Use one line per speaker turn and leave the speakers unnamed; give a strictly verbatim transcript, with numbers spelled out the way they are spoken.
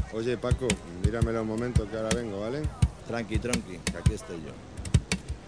Oye, Paco, míramelo un momento que ahora vengo, ¿vale?
Tranqui, tranqui, que aquí estoy yo.